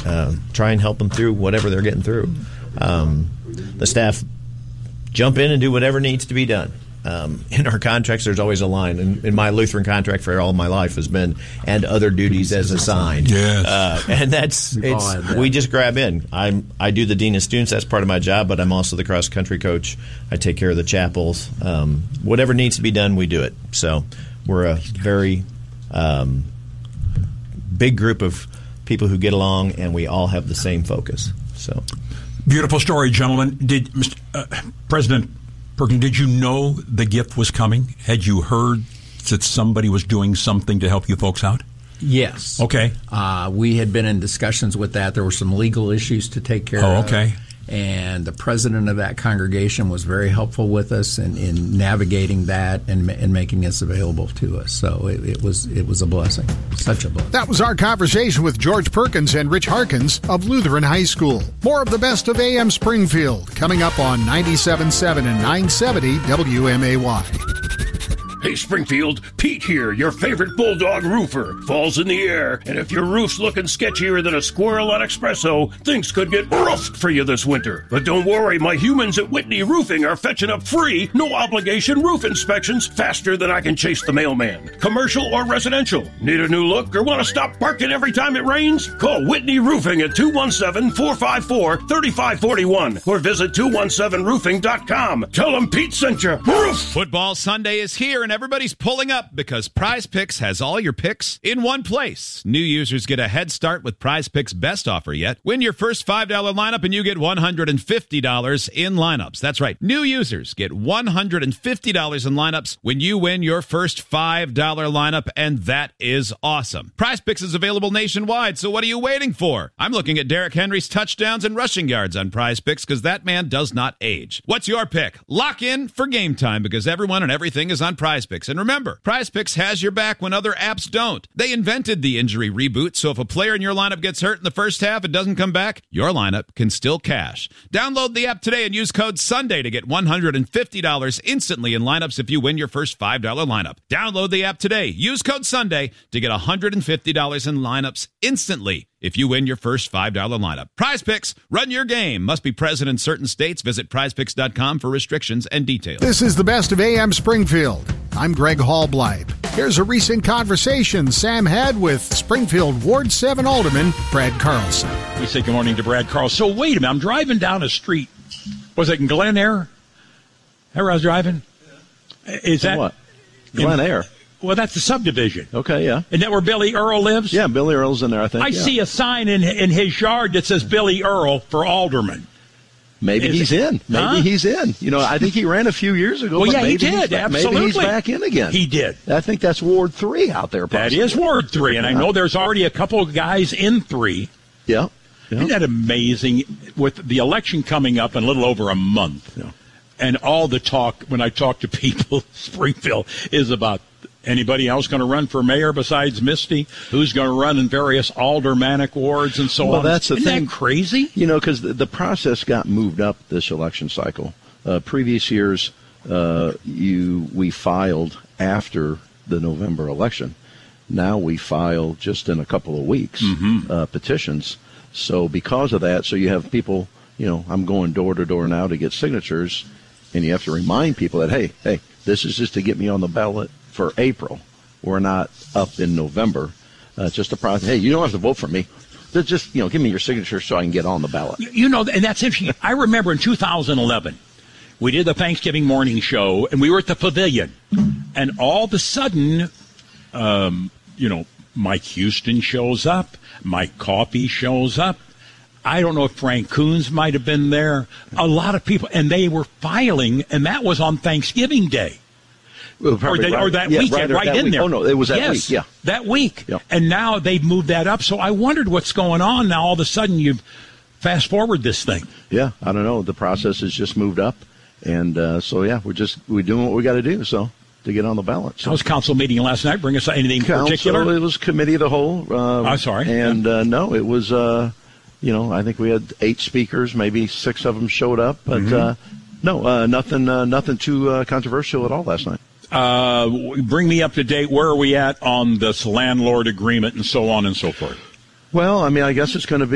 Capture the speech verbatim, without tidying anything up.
uh, try and help them through whatever they're getting through. Um, the staff jump in and do whatever needs to be done. Um, in our contracts, there's always a line. In, in my Lutheran contract for all my life has been, and other duties as assigned. Yes. Uh, and that's, it's, that. we just grab in. I'm, I do the Dean of Students. That's part of my job, but I'm also the cross-country coach. I take care of the chapels. Um, whatever needs to be done, we do it. So we're a very um, big group of people who get along, and we all have the same focus. So beautiful story, gentlemen. Did Mister Uh, President Perkins, did you know the gift was coming? Had you heard that somebody was doing something to help you folks out? Yes. Okay. Uh, we had been in discussions with that. There were some legal issues to take care oh, of. Okay. And the president of that congregation was very helpful with us in, in navigating that and, and making this available to us. So it, it was it was a blessing, such a blessing. That was our conversation with George Perkins and Rich Harkins of Lutheran High School. More of the best of A M Springfield coming up on ninety-seven point seven and nine seventy W M A Y. Hey, Springfield, Pete here, your favorite Bulldog roofer. Fall's in the air, and if your roof's looking sketchier than a squirrel on espresso, things could get roughed for you this winter. But don't worry, my humans at Whitney Roofing are fetching up free, no-obligation roof inspections faster than I can chase the mailman. Commercial or residential. Need a new look or want to stop barking every time it rains? Call Whitney Roofing at two one seven, four five four, three five four one or visit two one seven roofing dot com. Tell them Pete sent you. Roof! Football Sunday is here, and everybody's pulling up because Prize Picks has all your picks in one place. New users get a head start with Prize Picks' best offer yet. Win your first five dollar lineup and you get one hundred fifty dollars in lineups. That's right. New users get one hundred fifty dollars in lineups when you win your first five dollar lineup, and that is awesome. Prize Picks is available nationwide, so what are you waiting for? I'm looking at Derrick Henry's touchdowns and rushing yards on Prize Picks because that man does not age. What's your pick? Lock in for game time because everyone and everything is on Prize Picks. And remember, Prize Picks has your back when other apps don't. They invented the injury reboot, so if a player in your lineup gets hurt in the first half and doesn't come back, your lineup can still cash. Download the app today and use code SUNDAY to get one hundred fifty dollars instantly in lineups if you win your first five dollar lineup. Download the app today. Use code SUNDAY to get one hundred fifty dollars in lineups instantly if you win your first five dollar lineup. Prize Picks, run your game. Must be present in certain states. Visit prize picks dot com for restrictions and details. This is the best of A M Springfield. I'm Greg Hallbleib. Here's a recent conversation Sam had with Springfield Ward seven Alderman Brad Carlson. We say good morning to Brad Carlson. So wait a minute, I'm driving down a street. Was it in Glen Eyre? Where I was driving? Is that what? Glen Eyre. Well, that's the subdivision. Okay, yeah. Isn't that where Billy Earl lives? Yeah, Billy Earl's in there, I think. I yeah. see a sign in in his yard that says Billy Earl for alderman. Maybe Is he's it, in. Maybe huh? he's in. You know, I think he ran a few years ago. Well, but yeah, maybe he did. He's, Absolutely. Maybe he's back in again. He did. I think that's Ward three out there, possibly. That is Ward three, and I know there's already a couple of guys in three. Yeah. yeah. Isn't that amazing? With the election coming up in a little over a month, yeah. and all the talk, when I talk to people, Springfield, is about anybody else going to run for mayor besides Misty? Who's going to run in various aldermanic wards and so well, on? Well, that's the Isn't thing. that crazy? You know, because the, the process got moved up this election cycle. Uh, previous years, uh, you we filed after the November election. Now we file just in a couple of weeks mm-hmm. uh, petitions. So because of that, so you have people, you know, I'm going door to door now to get signatures, and you have to remind people that, hey, hey, this is just to get me on the ballot for April. We're not up in November. Uh, just a process. Hey, you don't have to vote for me. Just, you know, give me your signature so I can get on the ballot. You know, and that's interesting. I remember in two thousand eleven, we did the Thanksgiving morning show, and we were at the Pavilion. And all of a sudden, um, you know, Mike Houston shows up. Mike Coffey shows up. I don't know if Frank Coons might have been there. A lot of people, and they were filing, and that was on Thanksgiving Day. Well, or, they, right, or that yeah, weekend, right, right that in week. there. Oh, no, it was that yes, week, yeah. That week. Yeah. And now they've moved that up. So I wondered what's going on now. All of a sudden, you've fast forward this thing. Yeah, I don't know. The process has just moved up. And uh, so, yeah, we're just we're doing what we got to do, so, to get on the ballot. So. How was council meeting last night? Bring us anything council, particular? It was committee of the whole. Uh, I'm sorry. And, yeah. uh, no, it was, uh, you know, I think we had eight speakers. Maybe six of them showed up. But, mm-hmm. uh, no, uh, nothing, uh, nothing too uh, controversial at all last night. Uh, bring me up to date. Where are we at on this landlord agreement and so on and so forth? Well, I mean, I guess it's going to be